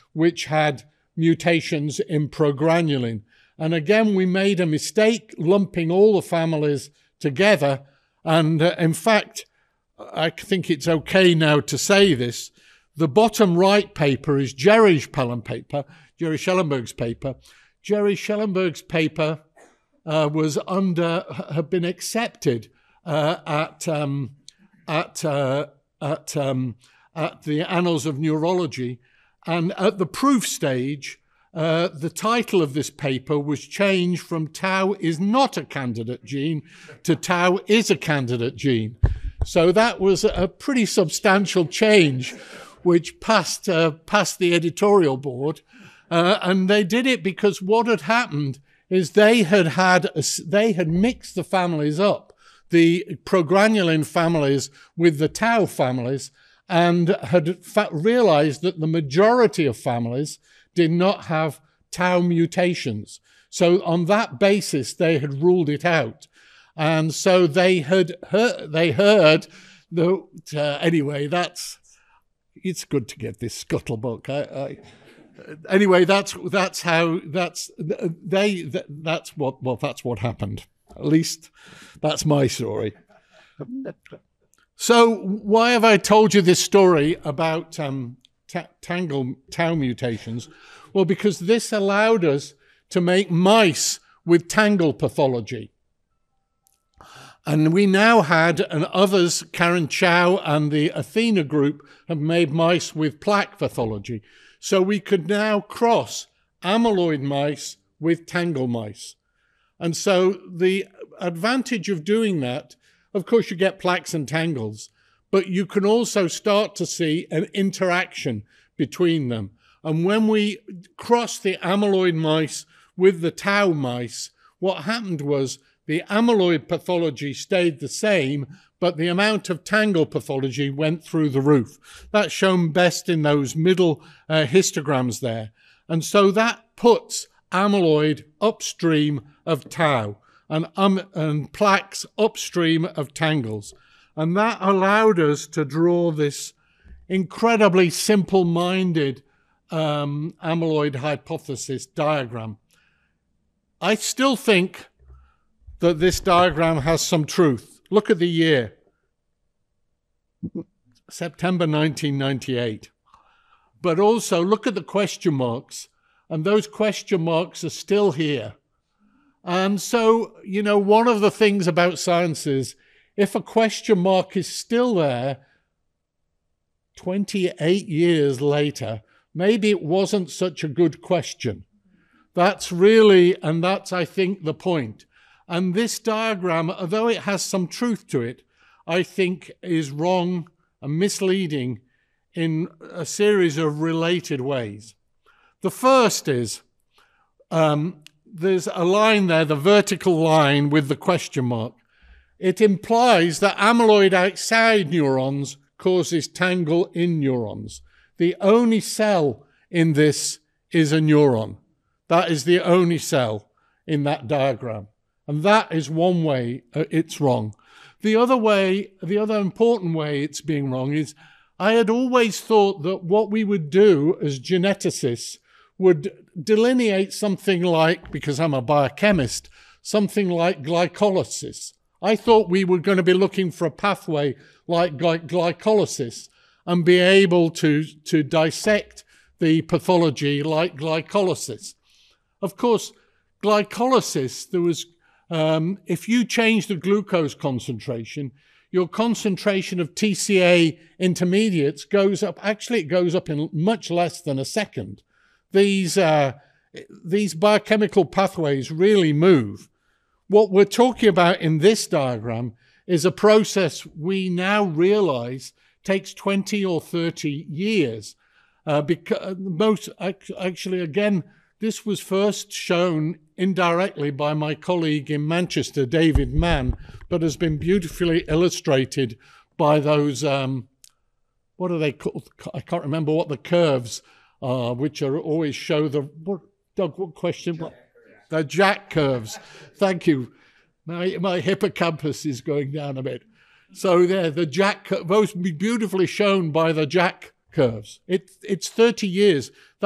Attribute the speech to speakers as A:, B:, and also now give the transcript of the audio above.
A: which had mutations in progranulin. And again, we made a mistake lumping all the families together. And in fact, I think it's okay now to say this. The bottom right paper is Jerry Schellenberg's paper. Jerry Schellenberg's paper had been accepted at the Annals of Neurology, and at the proof stage, the title of this paper was changed from tau is not a candidate gene to tau is a candidate gene. So that was a pretty substantial change, which passed the editorial board, and they did it because what had happened is they had mixed the families up, the progranulin families with the tau families, and had realized that the majority of families did not have tau mutations. So on that basis, they had ruled it out. And so they heard that, anyway, it's good to get this scuttlebutt. Anyway, that's what happened. At least that's my story. So why have I told you this story about tau mutations? Well, because this allowed us to make mice with tangle pathology. And we now had, and others, Karen Chow and the Athena group, have made mice with plaque pathology. So we could now cross amyloid mice with tangle mice. And so the advantage of doing that, of course, you get plaques and tangles, but you can also start to see an interaction between them. And when we crossed the amyloid mice with the tau mice, what happened was the amyloid pathology stayed the same, but the amount of tangle pathology went through the roof. That's shown best in those middle histograms there. And so that puts amyloid upstream of tau and plaques upstream of tangles. And that allowed us to draw this incredibly simple-minded amyloid hypothesis diagram. I still think that this diagram has some truth. Look at the year, September 1998. But also look at the question marks, and those question marks are still here. And so, you know, one of the things about science is if a question mark is still there 28 years later, maybe it wasn't such a good question. That's really, and that's, I think, the point. And this diagram, although it has some truth to it, I think is wrong and misleading in a series of related ways. The first is, there's a line there, the vertical line with the question mark. It implies that amyloid outside neurons causes tangle in neurons. The only cell in this is a neuron. That is the only cell in that diagram. And that is one way it's wrong. The other important way it's being wrong is I had always thought that what we would do as geneticists would delineate something like, because I'm a biochemist, something like glycolysis. I thought we were going to be looking for a pathway like glycolysis and be able to dissect the pathology like glycolysis. Of course, glycolysis, there was, if you change the glucose concentration, your concentration of TCA intermediates goes up. Actually, it goes up in much less than a second. These biochemical pathways really move. What we're talking about in this diagram is a process we now realize takes 20 or 30 years. Actually, again, this was first shown indirectly by my colleague in Manchester, David Mann, but has been beautifully illustrated by those, what are they called? I can't remember what the curves are, which are always show the, Doug, what question? The Jack curves. Thank you. My hippocampus is going down a bit. So there, the Jack, those beautifully shown by the Jack curves. It's 30 years.